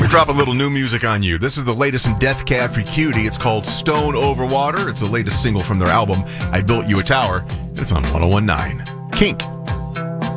We drop a little new music on you. This is the latest in Death Cab for Cutie. It's called Stone Over Water. It's the latest single from their album, I Built You a Tower. It's on 101.9 Kink.